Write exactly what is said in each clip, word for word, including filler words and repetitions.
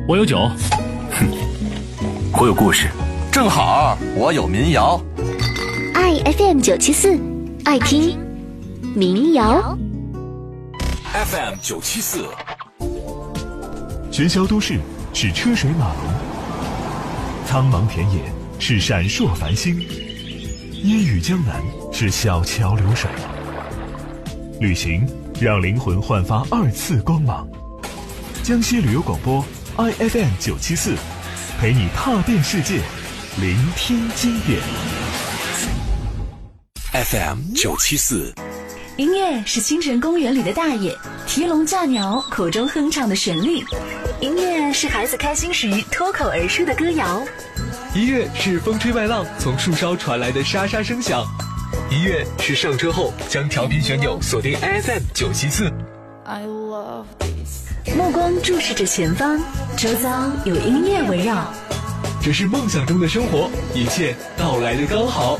我有酒。 哼，我有故事。 正好我有民谣。 爱 F M 九七四，爱听民谣。 F M 九七四， 喧嚣都市是车水马龙，苍茫田野是闪烁繁星，烟雨江南是小桥流水。旅行让灵魂焕发二次光芒。江西旅游广播 I F M 九七四，陪你踏遍世界，聆听经典。 F M 九七四， 音乐是清晨公园里的大爷提笼架鸟口中哼唱的旋律，音乐是孩子开心时脱口而出的歌谣， 音乐是风吹麦浪从树梢传来的沙沙声响，音乐是上车后将调频旋钮锁定 I F M 九七四。 目光注视着前方，周遭有音乐围绕， 这是梦想中的生活，一切到来的刚好。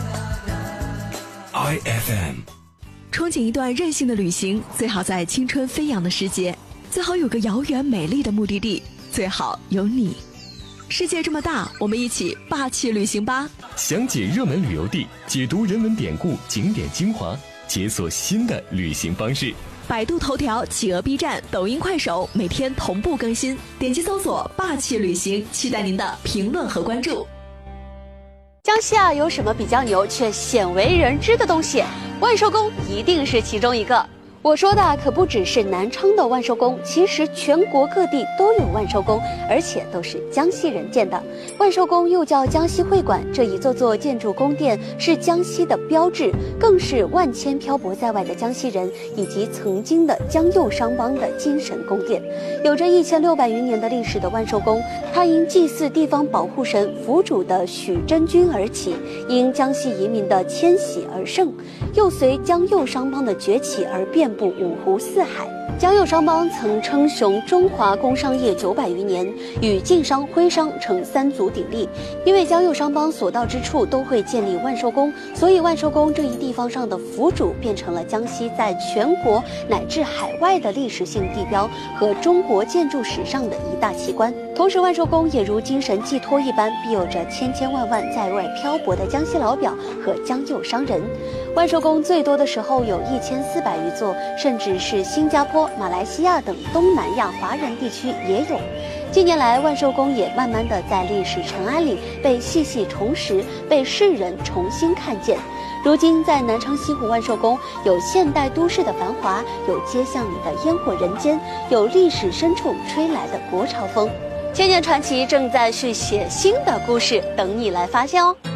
I F M， 憧憬一段任性的旅行，最好在青春飞扬的时节，最好有个遥远美丽的目的地，最好有你。世界这么大，我们一起霸气旅行吧！ 详解热门旅游地，解读人文典故、景点精华，解锁新的旅行方式。 百度头条、企鹅 B 站、抖音、快手每天同步更新，点击搜索霸气旅行，期待您的评论和关注。 江西啊，有什么比较牛却鲜为人知的东西？万寿宫一定是其中一个。我说的可不只是南昌的万寿宫，其实全国各地都有万寿宫，而且都是江西人建的。万寿宫又叫江西会馆，这一座座建筑宫殿是江西的标志，更是万千漂泊在外的江西人以及曾经的江右商帮的精神宫殿。有着一千六百余年的历史的万寿宫，它因祭祀地方保护神府主的许真君而起，因江西移民的迁徙而盛，又随江右商帮的崛起而遍布五湖四海。江右商帮曾称雄中华工商业九百余年，与晋商、徽商成三足鼎立。因为江右商帮所到之处都会建立万寿宫，所以万寿宫这一地方上的府主变成了江西在全国乃至海外的历史性地标和中国建筑史上的一大奇观。同时，万寿宫也如精神寄托一般，庇佑着千千万万在外漂泊的江西老表和江右商人。万寿宫最多的时候有一千四百余座，甚至是新加坡、马来西亚等东南亚华人地区也有。近年来，万寿宫也慢慢的在历史尘埃里被细细重拾，被世人重新看见。如今在南昌西湖万寿宫，有现代都市的繁华，有街巷里的烟火人间，有历史深处吹来的国潮风。千年传奇正在续写新的故事，等你来发现哦。